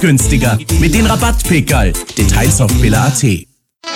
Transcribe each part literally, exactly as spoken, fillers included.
günstiger mit den Rabattpickerl. Details auf billa punkt at.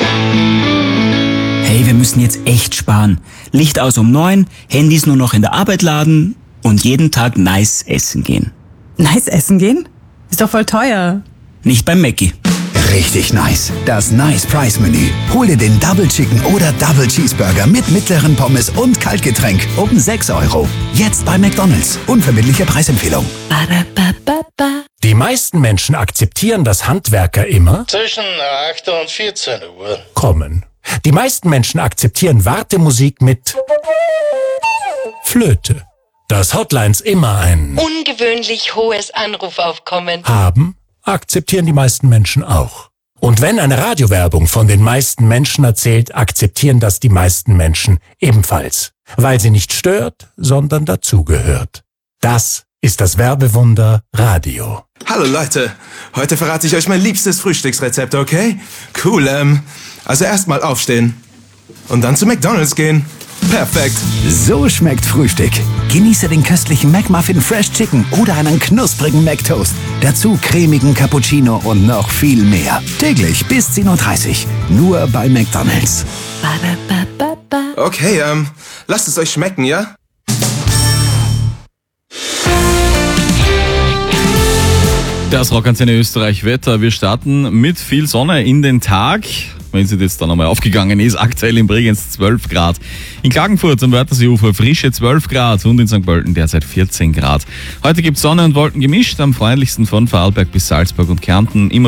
Hey, wir müssen jetzt echt sparen. Licht aus um neun, Handys nur noch in der Arbeit laden und jeden Tag nice essen gehen. Nice essen gehen? Ist doch voll teuer. Nicht beim Mackie. Richtig nice. Das Nice Price Menü. Hol dir den Double Chicken oder Double Cheeseburger mit mittleren Pommes und Kaltgetränk um sechs Euro. Jetzt bei McDonald's. Unverbindliche Preisempfehlung. Die meisten Menschen akzeptieren, dass Handwerker immer zwischen acht und vierzehn Uhr kommen. Die meisten Menschen akzeptieren Wartemusik mit Flöte. Dass Hotlines immer ein ungewöhnlich hohes Anrufaufkommen haben, akzeptieren die meisten Menschen auch. Und wenn eine Radiowerbung von den meisten Menschen erzählt, akzeptieren das die meisten Menschen ebenfalls. Weil sie nicht stört, sondern dazugehört. Das ist das Werbewunder Radio. Hallo Leute, heute verrate ich euch mein liebstes Frühstücksrezept, okay? Cool, ähm, also erstmal aufstehen und dann zu McDonald's gehen. Perfekt. So schmeckt Frühstück. Genieße den köstlichen McMuffin Fresh Chicken oder einen knusprigen McToast. Dazu cremigen Cappuccino und noch viel mehr. Täglich bis zehn Uhr dreißig. Nur bei McDonald's. Okay, ähm, lasst es euch schmecken, ja? Das Rockantenne Österreich Wetter. Wir starten mit viel Sonne in den Tag. Wenn sie jetzt dann einmal aufgegangen ist, aktuell in Bregenz zwölf Grad. In Klagenfurt am Wörtherseeufer frische zwölf Grad und in Sankt Pölten derzeit vierzehn Grad. Heute gibt es Sonne und Wolken gemischt, am freundlichsten von Vorarlberg bis Salzburg und Kärnten. Immer